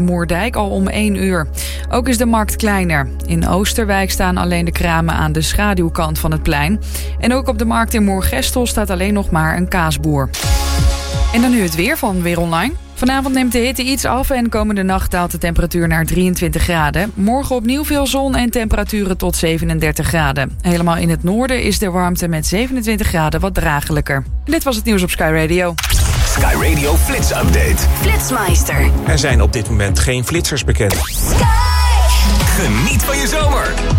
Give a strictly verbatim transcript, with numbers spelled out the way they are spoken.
Moerdijk al om één uur. Ook is de markt kleiner. In Oosterwijk staan alleen de kramen aan de schaduwkant van het plein. En ook op de markt in Moergestel staat alleen nog maar een kaasboer. En dan nu het weer van Weer Online. Vanavond neemt de hitte iets af en komende nacht daalt de temperatuur naar drieëntwintig graden. Morgen opnieuw veel zon en temperaturen tot zevenendertig graden. Helemaal in het noorden is de warmte met zevenentwintig graden wat dragelijker. En dit was het nieuws op Sky Radio. Sky Radio Flits Update. Flitsmeister. Er zijn op dit moment geen flitsers bekend. Sky! Geniet van je zomer.